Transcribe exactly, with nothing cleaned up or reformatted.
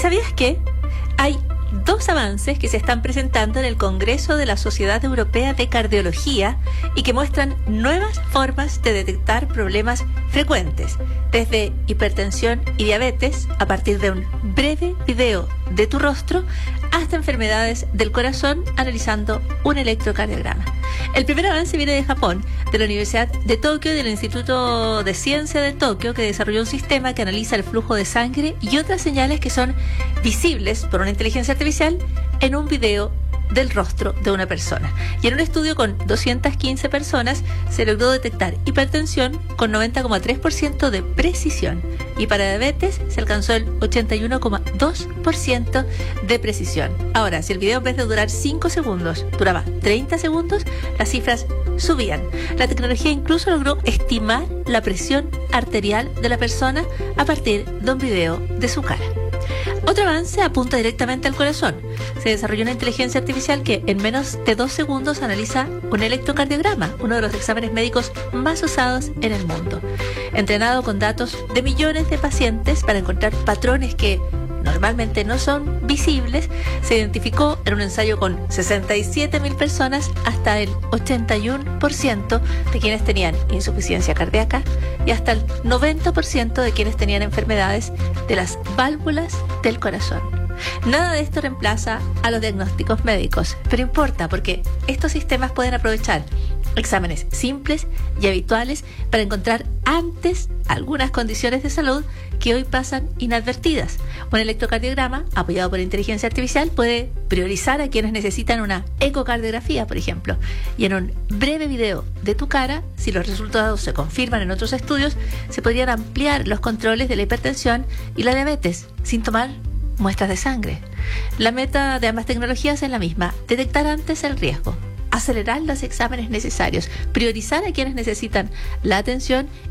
sabías que hay dos avances que se están presentando en el Congreso de la Sociedad Europea de Cardiología y que muestran nuevas formas de detectar problemas frecuentes, desde hipertensión y diabetes, a partir de un breve video de tu rostro, hasta enfermedades del corazón analizando un electrocardiograma. El primer avance viene de Japón, de la Universidad de Tokio y del Instituto de Ciencia de Tokio, que desarrolló un sistema que analiza el flujo de sangre y otras señales que son visibles por una inteligencia artificial en un video del rostro de una persona. Y en un estudio con doscientas quince personas se logró detectar hipertensión con noventa coma tres por ciento de precisión, y para diabetes se alcanzó el ochenta y uno coma dos por ciento de precisión. Ahora, si el video en vez de durar cinco segundos duraba treinta segundos, las cifras subían. La tecnología incluso logró estimar la presión arterial de la persona a partir de un video de su cara. Otro avance apunta directamente al corazón. Se desarrolló una inteligencia artificial que en menos de dos segundos analiza un electrocardiograma, uno de los exámenes médicos más usados en el mundo. Entrenado con datos de millones de pacientes para encontrar patrones que normalmente no son visibles, se identificó en un ensayo con sesenta y siete mil personas hasta el ochenta y uno por ciento de quienes tenían insuficiencia cardíaca y hasta el noventa por ciento de quienes tenían enfermedades de las válvulas del corazón. Nada de esto reemplaza a los diagnósticos médicos, pero importa porque estos sistemas pueden aprovechar exámenes simples y habituales para encontrar antes algunas condiciones de salud que hoy pasan inadvertidas. Un electrocardiograma apoyado por inteligencia artificial puede priorizar a quienes necesitan una ecocardiografía, por ejemplo, y en un breve video de tu cara, si los resultados se confirman en otros estudios, se podrían ampliar los controles de la hipertensión y la diabetes sin tomar muestras de sangre. La meta de ambas tecnologías es la misma: detectar antes el riesgo, acelerar los exámenes necesarios, priorizar a quienes necesitan la atención